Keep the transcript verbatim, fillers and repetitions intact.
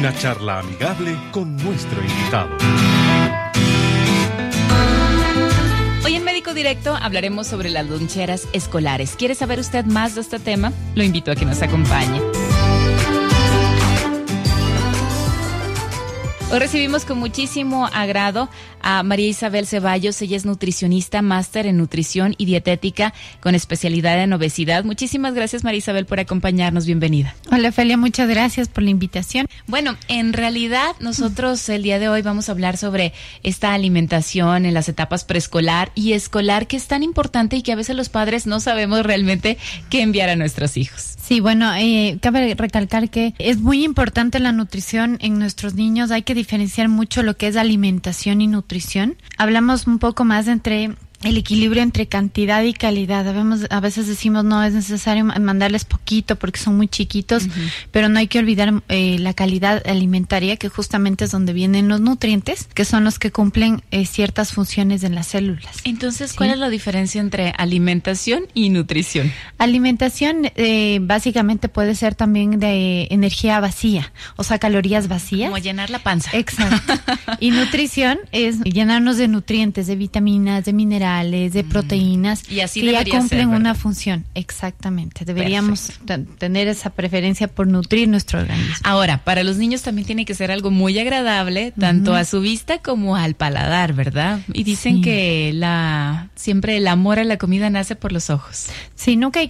Una charla amigable con nuestro invitado. Hoy en Médico Directo hablaremos sobre las loncheras escolares. ¿Quiere saber usted más de este tema? Lo invito a que nos acompañe. Hoy recibimos con muchísimo agrado a María Isabel Ceballos. Ella es nutricionista, máster en nutrición y dietética con especialidad en obesidad. Muchísimas gracias, María Isabel, por acompañarnos. Bienvenida. Hola, Felia, muchas gracias por la invitación. Bueno, en realidad nosotros el día de hoy vamos a hablar sobre esta alimentación en las etapas preescolar y escolar, que es tan importante y que a veces los padres no sabemos realmente qué enviar a nuestros hijos. Sí, bueno, eh, cabe recalcar que es muy importante la nutrición en nuestros niños. Hay que diferenciar mucho lo que es alimentación y nutrición. Hablamos un poco más entre el equilibrio entre cantidad y calidad. Habemos, a veces decimos no es necesario mandarles poquito porque son muy chiquitos, uh-huh. pero no hay que olvidar eh, la calidad alimentaria, que justamente es donde vienen los nutrientes, que son los que cumplen eh, ciertas funciones en las células. Entonces, ¿sí? ¿cuál es la diferencia entre alimentación y nutrición? Alimentación eh, básicamente puede ser también de energía vacía, o sea, calorías vacías. Como llenar la panza. Exacto. Y nutrición es llenarnos de nutrientes, de vitaminas, de minerales, de proteínas, y así que ya cumplen ser, una función. Exactamente. Deberíamos t- tener esa preferencia por nutrir nuestro organismo. Ahora, para los niños también tiene que ser algo muy agradable, tanto uh-huh. a su vista como al paladar, ¿verdad? Y dicen sí. que la siempre el amor a la comida nace por los ojos. Sí, nunca hay